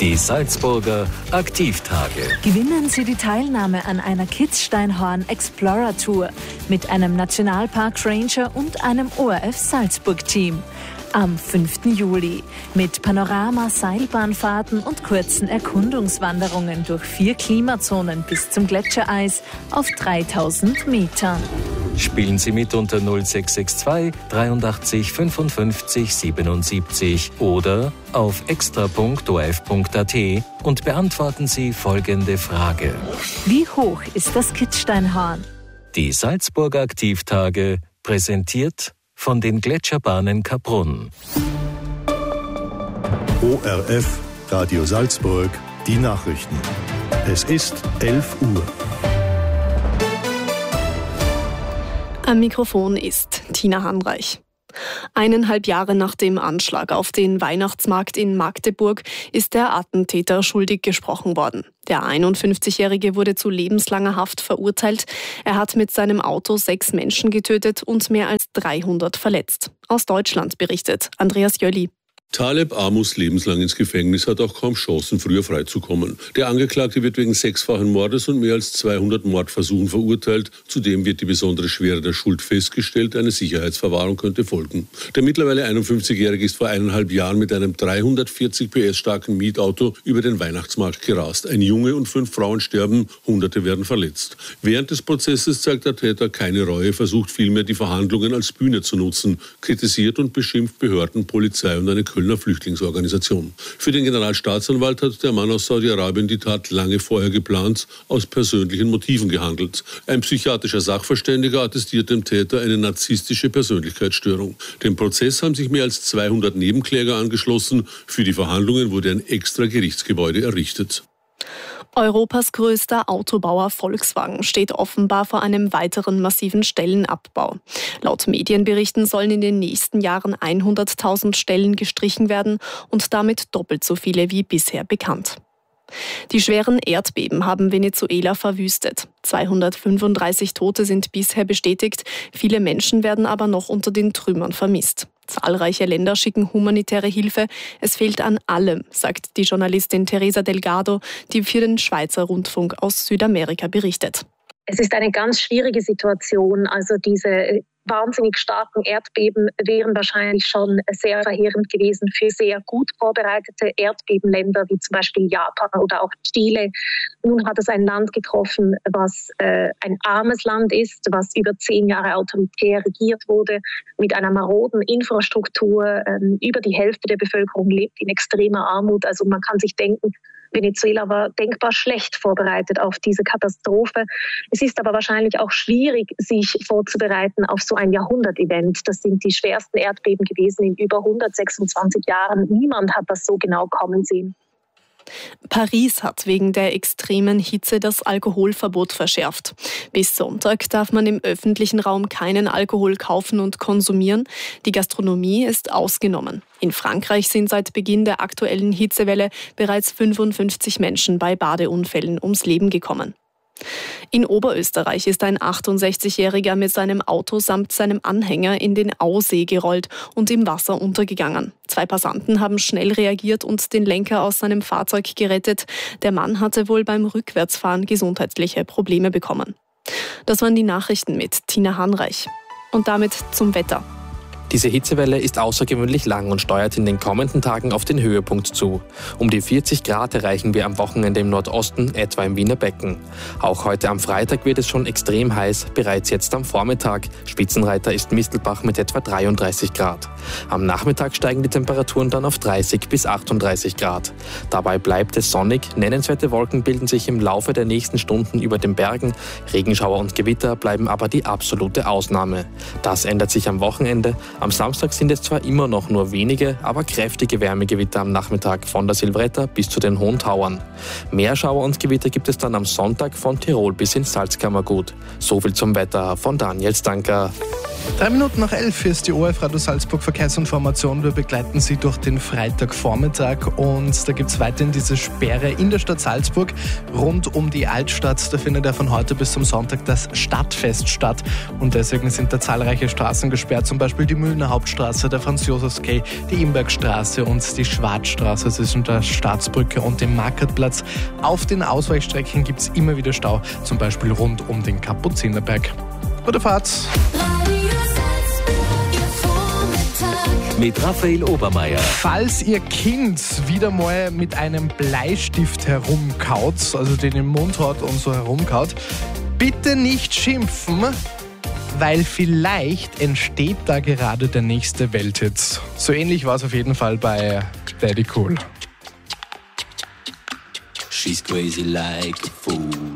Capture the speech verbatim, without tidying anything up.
Die Salzburger Aktivtage. Gewinnen Sie die Teilnahme an einer Kitzsteinhorn Explorer Tour mit einem Nationalpark Ranger und einem O R F Salzburg Team. Am fünften Juli mit Panorama, Seilbahnfahrten und kurzen Erkundungswanderungen durch vier Klimazonen bis zum Gletschereis auf dreitausend Metern. Spielen Sie mit unter null sechs sechs zwei dreiundachtzig fünfundfünfzig siebenundsiebzig oder auf extra punkt o r f punkt a t und beantworten Sie folgende Frage. Wie hoch ist das Kitzsteinhorn? Die Salzburger Aktivtage, präsentiert von den Gletscherbahnen Kaprun. O R F, Radio Salzburg, die Nachrichten. Es ist elf Uhr. Am Mikrofon ist Tina Hanreich. Eineinhalb Jahre nach dem Anschlag auf den Weihnachtsmarkt in Magdeburg ist der Attentäter schuldig gesprochen worden. Der einundfünfzigjährige wurde zu lebenslanger Haft verurteilt. Er hat mit seinem Auto sechs Menschen getötet und mehr als dreihundert verletzt. Aus Deutschland berichtet Andreas Jöli. Taleb A. muss lebenslang ins Gefängnis, hat auch kaum Chancen, früher freizukommen. Der Angeklagte wird wegen sechsfachen Mordes und mehr als zweihundert Mordversuchen verurteilt. Zudem wird die besondere Schwere der Schuld festgestellt. Eine Sicherheitsverwahrung könnte folgen. Der mittlerweile einundfünfzigjährige ist vor eineinhalb Jahren mit einem dreihundertvierzig P S starken Mietauto über den Weihnachtsmarkt gerast. Ein Junge und fünf Frauen sterben, Hunderte werden verletzt. Während des Prozesses zeigt der Täter keine Reue, versucht vielmehr die Verhandlungen als Bühne zu nutzen, kritisiert und beschimpft Behörden, Polizei und eine Kölner Flüchtlingsorganisation. Für den Generalstaatsanwalt hat der Mann aus Saudi-Arabien die Tat lange vorher geplant, aus persönlichen Motiven gehandelt. Ein psychiatrischer Sachverständiger attestiert dem Täter eine narzisstische Persönlichkeitsstörung. Dem Prozess haben sich mehr als zweihundert Nebenkläger angeschlossen. Für die Verhandlungen wurde ein extra Gerichtsgebäude errichtet. Europas größter Autobauer Volkswagen steht offenbar vor einem weiteren massiven Stellenabbau. Laut Medienberichten sollen in den nächsten Jahren hunderttausend Stellen gestrichen werden und damit doppelt so viele wie bisher bekannt. Die schweren Erdbeben haben Venezuela verwüstet. zweihundertfünfunddreißig Tote sind bisher bestätigt, viele Menschen werden aber noch unter den Trümmern vermisst. Zahlreiche Länder schicken humanitäre Hilfe. Es fehlt an allem, sagt die Journalistin Teresa Delgado, die für den Schweizer Rundfunk aus Südamerika berichtet. Es ist eine ganz schwierige Situation. Also diese wahnsinnig starken Erdbeben wären wahrscheinlich schon sehr verheerend gewesen für sehr gut vorbereitete Erdbebenländer wie zum Beispiel Japan oder auch Chile. Nun hat es ein Land getroffen, was äh, ein armes Land ist, was über zehn Jahre autoritär regiert wurde, mit einer maroden Infrastruktur. Ähm, über die Hälfte der Bevölkerung lebt in extremer Armut. Also man kann sich denken, Venezuela war denkbar schlecht vorbereitet auf diese Katastrophe. Es ist aber wahrscheinlich auch schwierig, sich vorzubereiten auf so ein Jahrhundert-Event. Das sind die schwersten Erdbeben gewesen in über hundertsechsundzwanzig Jahren. Niemand hat das so genau kommen sehen. Paris hat wegen der extremen Hitze das Alkoholverbot verschärft. Bis Sonntag darf man im öffentlichen Raum keinen Alkohol kaufen und konsumieren. Die Gastronomie ist ausgenommen. In Frankreich sind seit Beginn der aktuellen Hitzewelle bereits fünfundfünfzig Menschen bei Badeunfällen ums Leben gekommen. In Oberösterreich ist ein achtundsechzigjähriger mit seinem Auto samt seinem Anhänger in den Ausee gerollt und im Wasser untergegangen. Zwei Passanten haben schnell reagiert und den Lenker aus seinem Fahrzeug gerettet. Der Mann hatte wohl beim Rückwärtsfahren gesundheitliche Probleme bekommen. Das waren die Nachrichten mit Tina Hanreich. Und damit zum Wetter. Diese Hitzewelle ist außergewöhnlich lang und steuert in den kommenden Tagen auf den Höhepunkt zu. Um die vierzig Grad erreichen wir am Wochenende im Nordosten, etwa im Wiener Becken. Auch heute am Freitag wird es schon extrem heiß, bereits jetzt am Vormittag. Spitzenreiter ist Mistelbach mit etwa dreiunddreißig Grad. Am Nachmittag steigen die Temperaturen dann auf dreißig bis achtunddreißig Grad. Dabei bleibt es sonnig, nennenswerte Wolken bilden sich im Laufe der nächsten Stunden über den Bergen. Regenschauer und Gewitter bleiben aber die absolute Ausnahme. Das ändert sich am Wochenende. Am Samstag sind es zwar immer noch nur wenige, aber kräftige Wärmegewitter am Nachmittag von der Silvretta bis zu den Hohen Tauern. Mehr Schauer und Gewitter gibt es dann am Sonntag von Tirol bis ins Salzkammergut. So viel zum Wetter von Daniel Stanker. Drei Minuten nach elf ist die O R F Radio Salzburg Verkehrsinformation. Wir begleiten Sie durch den Freitagvormittag und da gibt es weiterhin diese Sperre in der Stadt Salzburg rund um die Altstadt. Da findet ja von heute bis zum Sonntag das Stadtfest statt und deswegen sind da zahlreiche Straßen gesperrt, zum Beispiel die Mühlener Hauptstraße, der Franz-Josefs-Quai, die Imbergstraße und die Schwarzstraße zwischen der Staatsbrücke und dem Marktplatz. Auf den Ausweichstrecken gibt es immer wieder Stau, zum Beispiel rund um den Kapuzinerberg. Gute Fahrt! Mit Raphael Obermeier. Falls Ihr Kind wieder mal mit einem Bleistift herumkaut, also den im Mund hat und so herumkaut, bitte nicht schimpfen, weil vielleicht entsteht da gerade der nächste Welthit. So ähnlich war es auf jeden Fall bei Daddy Cool. She's crazy like a fool.